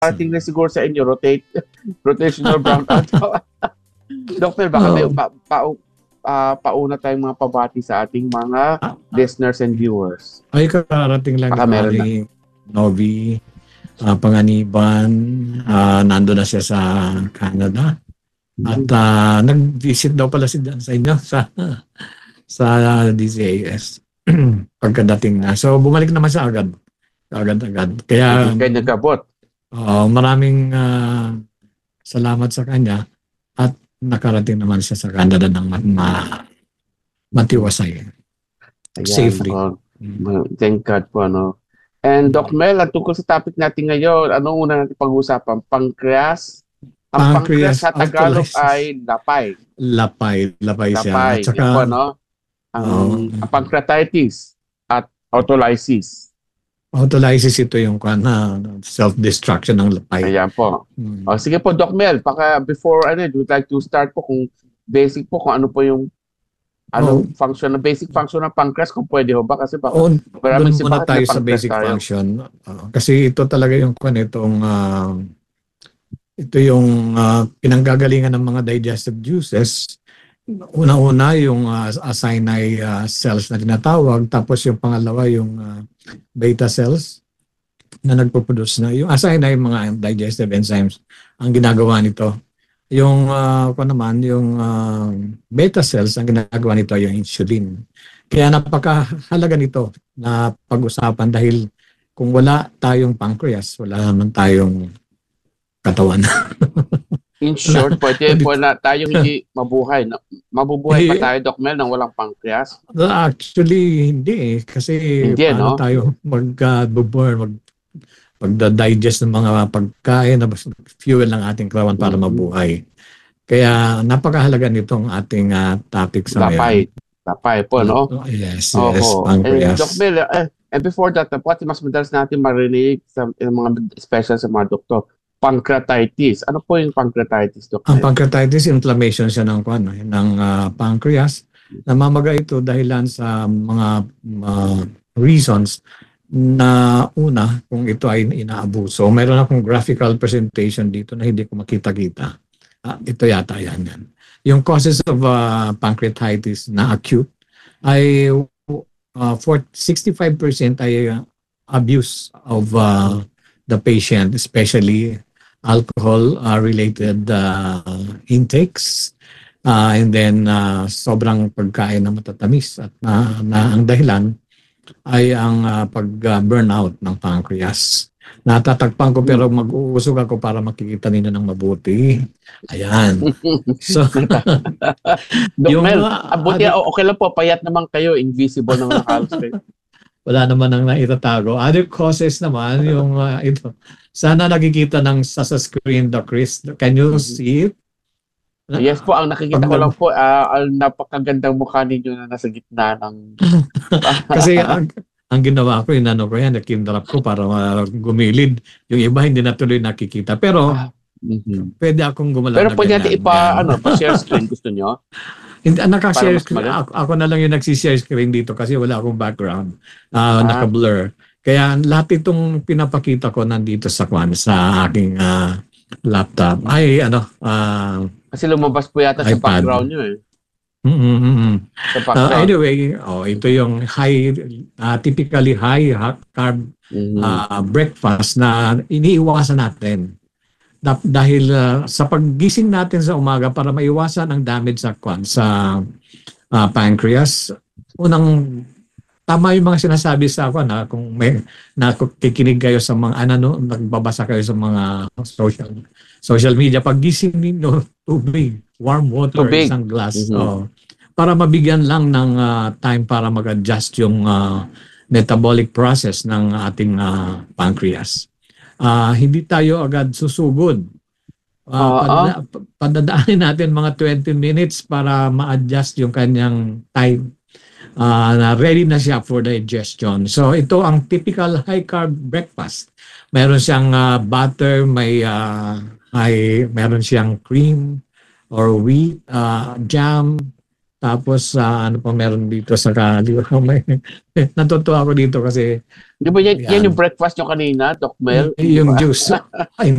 parating na siguro sa inyo, rotational brownout. Doktor, baka may pauna tayong mga pabati sa ating mga listeners and viewers. Ay, kararating lang ni Novi, Panganiban, nando na siya sa Canada. At nag-visit daw pala siya sa inyo sa DCAS pagkadating na. So bumalik naman siya agad-agad. Kaya nagkabot. Maraming salamat sa kanya at nakarating naman siya sa Canada ng matiwasay. Safely. Thank God po. And Doc Mel, tungkol sa topic natin ngayon, anong una natin pag-usapan? Pancreas? Ang pancreas sa Tagalog ay lapay. Lapay siya. At saka, ang pancreatitis at autolysis. Autolysis ito yung self-destruction ng lapay. Ayan po. Sige po, Doc Mel, before we'd like to start po kung basic po kung ano po yung function, basic function ng pancreas, kung pwede ho ba? Kasi baka doon muna tayo sa basic function. Kasi ito talaga yung ito yung pinanggagalingan ng mga digestive juices. Una-una yung acinine cells na tinatawag, tapos yung pangalawa yung beta cells na nagpo-produce na. Yung acinine, mga digestive enzymes, ang ginagawa nito. Yung yung beta cells, ang ginagawa nito yung insulin. Kaya napakahalaga nito na pag-usapan dahil kung wala tayong pancreas, wala naman tayong katawan. In short, pwede po na tayong hindi mabuhay. Mabubuhay pa tayo, Doc Mel, nang walang pancreas? Actually, hindi. Kasi paano tayo magda-digest ng mga pagkain na fuel ng ating katawan para mabuhay. Kaya napakahalaga nitong ating topic sa ngayon. Lapay po, no? Yes, pancreas. Doc Mel, and before that, pati mas madalas natin marinig sa mga special sa mga doktor, pancreatitis. Ano po yung pancreatitis, Dr.? Ang pancreatitis, inflammation siya ng pancreas. Namamaga ito dahilan sa mga reasons na una, kung ito ay inaabuso. Mayroon akong graphical presentation dito na hindi ko makita-kita. Ito yata yan. Yung causes of pancreatitis na acute ay for 65% ay abuse of the patient, especially alcohol-related intakes, and then sobrang pagkain na matatamis at ang dahilan ay ang pag-burnout ng pancreas. Natatakpan ko pero mag-uusog ako para makikita ninyo ng mabuti. Ayan. So, Doc Mel, okay lang po, payat naman kayo, invisible naman ang halos kayo. Wala naman ang naitatago. Other causes naman, yung ito. Sana nakikita sa screen, Doc Chris. Can you see it? Yes po, ang nakikita ko lang po, napakagandang mukha ninyo na nasa gitna ng... Kasi ang ginawa ko, nakindrap ko para gumilid. Yung iba hindi natuloy nakikita. Pero pwede akong gumalaw. Pero pwede natin pa-share screen, gusto nyo? Hindi, naka-share screen. Ako na lang yung nag-share screen dito kasi wala akong background. Naka-blur. Kaya lahat itong pinapakita ko nandito sa aking laptop. Kasi lumabas po yata sa background nyo eh. Sa background. Anyway, ito yung typically high carb breakfast na iniiwasan natin. Dahil sa paggising natin sa umaga para maiwasan ang damage sa pancreas, tama yung mga sinasabi sa kung may nakikinig kayo sa mga nagbabasa kayo sa mga social media, paggising ninyo, tubig, warm water, isang glass. Para mabigyan lang ng time para mag-adjust yung metabolic process ng ating pancreas. Hindi tayo agad susugod. Padadaanin natin mga 20 minutes para ma-adjust yung kanyang time. Na ready na siya for digestion. So ito ang typical high carb breakfast. Meron siyang butter, meron siyang cream or wheat, jam, Tapos ano pa meron dito sa kaliwa. Natutuwa ako dito kasi Di ba yan yan. yung breakfast nyo kanina, Doc Mel? Di Yung ba? juice. Ay,